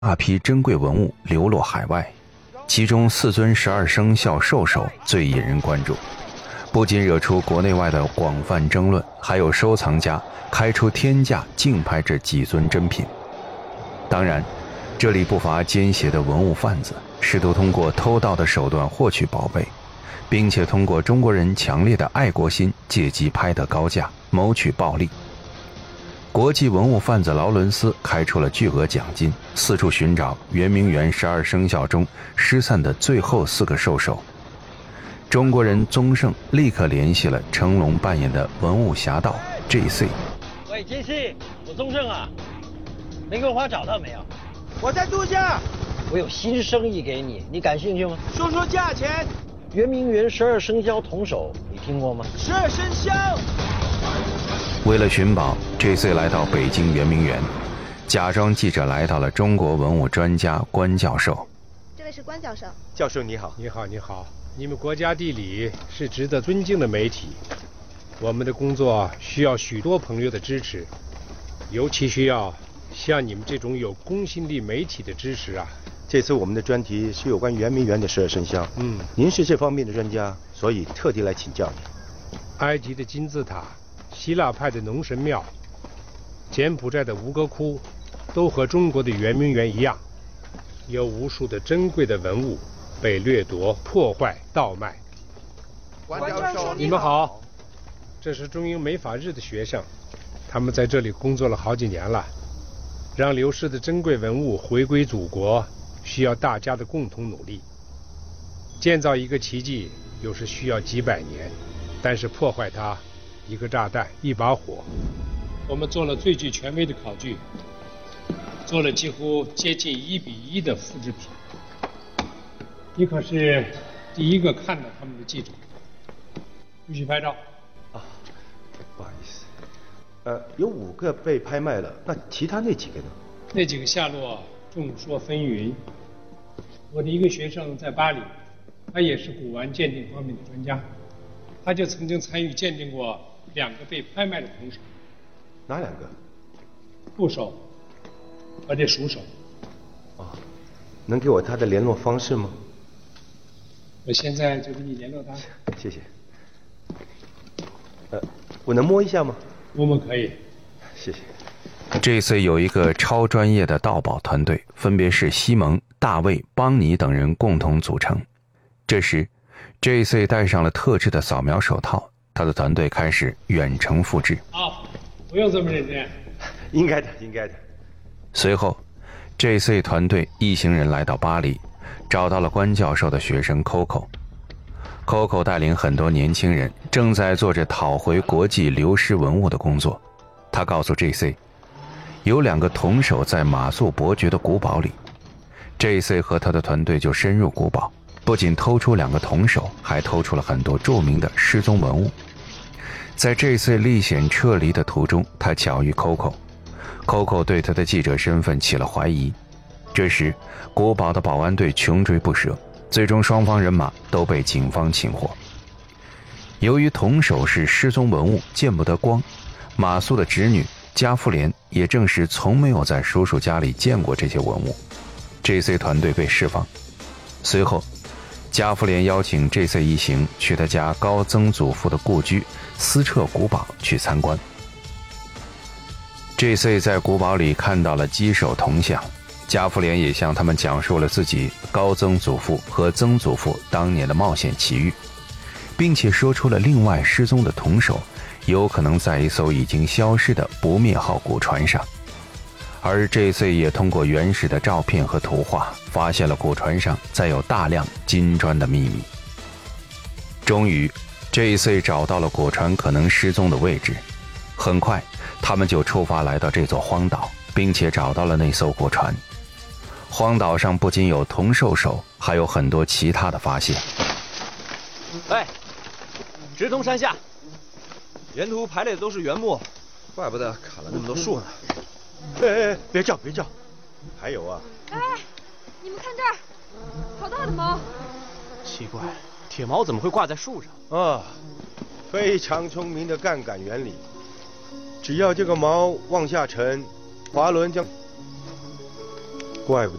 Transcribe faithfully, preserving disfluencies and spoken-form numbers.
大批珍贵文物流落海外，其中四尊十二生肖兽首最引人关注，不仅惹出国内外的广泛争论，还有收藏家开出天价竞拍这几尊珍品。当然，这里不乏奸邪的文物贩子，试图通过偷盗的手段获取宝贝，并且通过中国人强烈的爱国心借机拍得高价，谋取暴利。国际文物贩子劳伦斯开出了巨额奖金，四处寻找圆明园十二生肖中失散的最后四个兽首。中国人宗盛立刻联系了成龙扮演的文物侠盗 J C。 喂 J C， 我宗盛啊，玫瑰花找到没有？ 我在度假。 我有新生意给你，你感兴趣吗？ 说说价钱。 圆明园十二生肖铜首，你听过吗？ 十二生肖。 为了寻宝 ，J C 来到北京圆明园，假装记者来到了中国文物专家关教授。 这位是关教授。 教授你好。 你好，你好。你们国家地理是值得尊敬的媒体，我们的工作需要许多朋友的支持，尤其需要像你们这种有公信力媒体的支持啊。 这次我们的专题是有关圆明园的十二生肖，嗯，您是这方面的专家，所以特地来请教你。 埃及的金字塔，希腊派的农神庙，柬埔寨的吴哥窟，都和中国的圆明园一样，有无数的珍贵的文物被掠夺、破坏、盗卖。 关教授， 你们好，这是中英美法日的学生，他们在这里工作了好几年了。让流失的珍贵文物回归祖国，需要大家的共同努力。建造一个奇迹，有时需要几百年，但是破坏它，一个炸弹，一把火。我们做了最具权威的考据，做了几乎接近一比一的复制品。你可是第一个看到他们的记者，不许拍照。 啊，不好意思。呃，有五个被拍卖了，那其他那几个呢？ 那几个下落众说纷纭。我的一个学生在巴黎，他也是古玩鉴定方面的专家，他就曾经参与鉴定过两个被拍卖的铜首。 哪两个？ 部首和这鼠首。 哦，能给我他的联络方式吗？ 我现在就给你联络他。 谢谢。呃，我能摸一下吗？ 我们可以。 谢谢。 J C 有一个超专业的盗宝团队，分别是西蒙、大卫、邦尼等人共同组成。这时 J C 戴上了特制的扫描手套，他的团队开始远程复制。 好，不用这么认真。 应该的，应该的。 随后 J C 团队一行人来到巴黎，找到了关教授的学生 Coco。Coco 带领很多年轻人正在做着讨回国际流失文物的工作。他告诉 J C， 有两个铜首在马宿伯爵的古堡里。J C 和他的团队就深入古堡，不仅偷出两个铜首，还偷出了很多著名的失踪文物。在 J C 历险撤离的途中，他巧遇 Coco。Coco 对他的记者身份起了怀疑。这时，古堡的保安队穷追不舍，最终双方人马都被警方擒获。由于铜首是失踪文物，见不得光，马谡的侄女加夫莲也证实从没有在叔叔家里见过这些文物。 J C 团队被释放。随后，加夫莲邀请 J C 一行去他家高曾祖父的故居斯彻古堡去参观。J C 在古堡里看到了鸡首铜像，加夫莲也向他们讲述了自己高曾祖父和曾祖父当年的冒险奇遇，并且说出了另外失踪的铜首有可能在一艘已经消失的不灭号古船上。而 J C 也通过原始的照片和图画，发现了古船上载有大量金砖的秘密。终于 J C 找到了古船可能失踪的位置。很快他们就出发来到这座荒岛，并且找到了那艘古船。荒岛上不仅有铜兽首，还有很多其他的发现。 哎，直通山下，沿途排列的都是原木，怪不得砍了那么多树呢。 哎哎，别叫别叫！还有啊！ 哎，你们看这儿，好大的毛！ 奇怪，铁锚怎么会挂在树上？ 啊，非常聪明的杠杆原理。只要这个锚往下沉，滑轮将…… 怪不得。